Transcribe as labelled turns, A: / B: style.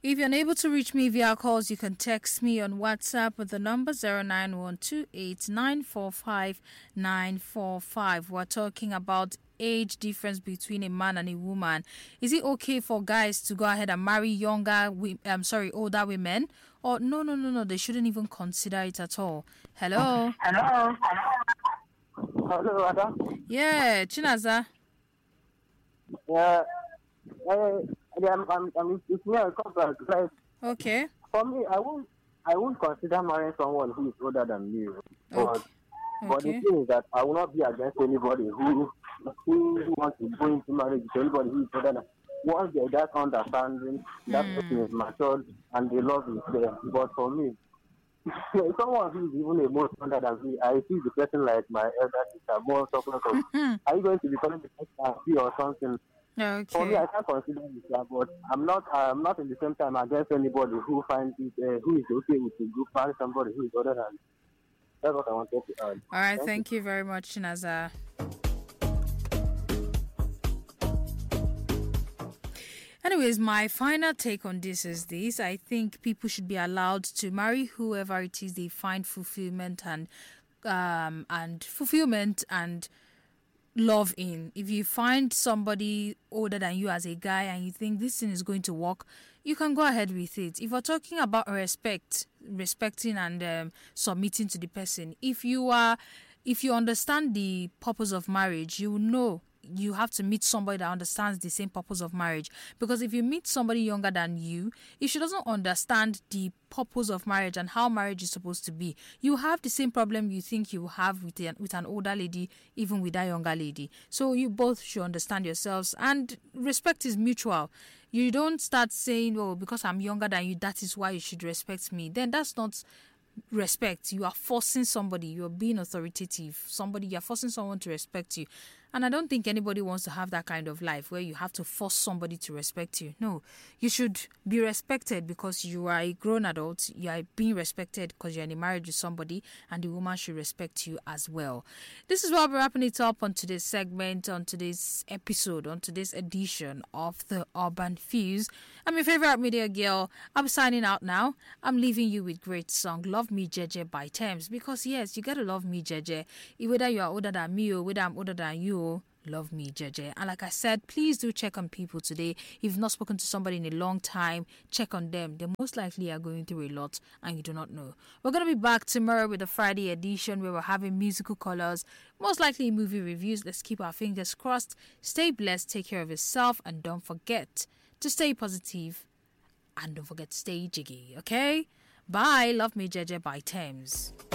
A: If you're unable to reach me via calls, you can text me on WhatsApp with the number 09128945945. We're talking about age difference between a man and a woman. Is it okay for guys to go ahead and marry older women? Or no, they shouldn't even consider it at all. Hello?
B: Hello, Ada.
A: Yeah, Chinaza.
B: Yeah, it's me. I come back. Like,
A: Okay.
B: for me, I won't consider marrying someone who is older than me. But the
A: Okay.
B: thing is that I will not be against anybody who wants to go into marriage with anybody who is older than. Once they that understanding, that person is matured and the love is there. But for me, someone who is even a more older than me, I see the person like my elder sister, more support of. Are you going to be calling the next auntie or something? For me,
A: Okay.
B: I can't consider it, but I'm not at the same time against anybody who finds it, who is okay with the group, find somebody who is older than. That's what I wanted to add.
A: All right. Thank you very much, Chinaza. Anyways, my final take on this is this. I think people should be allowed to marry whoever it is they find fulfillment and love in. If you find somebody older than you as a guy and you think this thing is going to work, you can go ahead with it. If we're talking about respecting and submitting to the person, if you understand the purpose of marriage, you know you have to meet somebody that understands the same purpose of marriage. Because if you meet somebody younger than you, if she doesn't understand the purpose of marriage and how marriage is supposed to be, you have the same problem you think you have with an older lady, even with that younger lady. So you both should understand yourselves, and respect is mutual. You don't start saying, oh, because I'm younger than you, that is why you should respect me. Then that's not respect. You are forcing somebody, you're being authoritative. You're forcing someone to respect you. And I don't think anybody wants to have that kind of life where you have to force somebody to respect you. No, you should be respected because you are a grown adult. You are being respected because you're in a marriage with somebody, and the woman should respect you as well. This is why we're wrapping it up on today's segment, on today's episode, on today's edition of the Urban Fuse. I'm your favorite media girl. I'm signing out now. I'm leaving you with great song Love Me Jeje by Thames, because yes, you gotta love me Jeje. Whether you are older than me or whether I'm older than you, love me Jeje. And like I said, please do check on people today. If you've not spoken to somebody in a long time, check on them. They most likely are going through a lot and you do not know. We're going to be back tomorrow with the Friday edition where we're having musical colors, most likely movie reviews. Let's keep our fingers crossed. Stay blessed, take care of yourself, and don't forget to stay positive, and don't forget to stay jiggy, okay? Bye. Love Me Jeje by Thames.